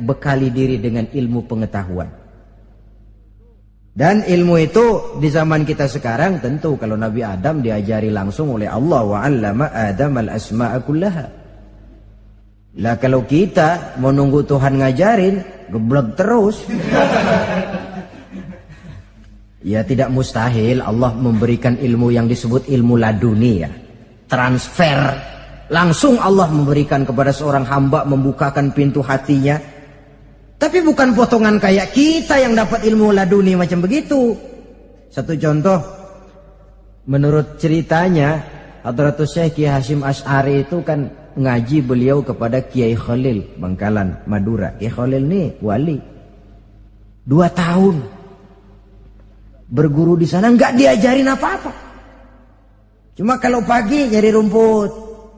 bekali diri dengan ilmu pengetahuan. Dan ilmu itu di zaman kita sekarang tentu kalau Nabi Adam diajari langsung oleh Allah, wa 'allama Adam al-asma'a kullaha. Lah kalau kita mau nunggu Tuhan ngajarin, geblek terus. Ya tidak mustahil Allah memberikan ilmu yang disebut ilmu laduni ya. Transfer. Langsung Allah memberikan kepada seorang hamba, membukakan pintu hatinya. Tapi bukan potongan kayak kita yang dapat ilmu laduni macam begitu. Satu contoh, menurut ceritanya Hadratus Syekh Kiai Hasyim Asy'ari itu kan ngaji beliau kepada Kiai Khalil Bangkalan Madura. Kiai Khalil ini wali 2 tahun berguru di sana, nggak diajarin apa-apa. Cuma kalau pagi nyari rumput.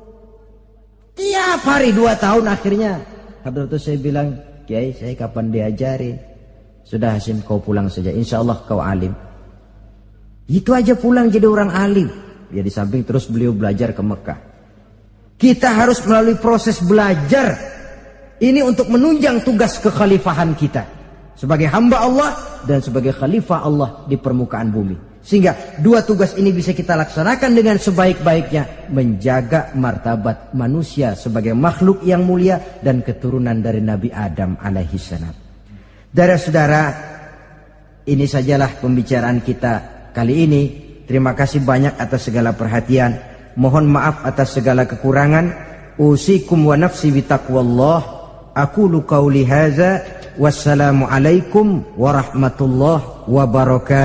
Tiap hari 2 tahun akhirnya Hadratus Syekh bilang, Kiai saya kapan diajarin? Sudah Hasyim kau pulang saja, insya Allah kau alim. Itu aja pulang jadi orang alim. Ya di samping terus beliau belajar ke Mekah. Kita harus melalui proses belajar ini untuk menunjang tugas kekhalifahan kita sebagai hamba Allah dan sebagai khalifah Allah di permukaan bumi. Sehingga 2 tugas ini bisa kita laksanakan dengan sebaik-baiknya, menjaga martabat manusia sebagai makhluk yang mulia dan keturunan dari Nabi Adam alaihissalam. Saudara-saudara, ini sajalah pembicaraan kita kali ini. Terima kasih banyak atas segala perhatian. Mohon maaf atas segala kekurangan. Usikum wa nafsi bitaqwallah. Aqulu qauli hadza. Wassalamu alaikum warahmatullahi wabarakatuh.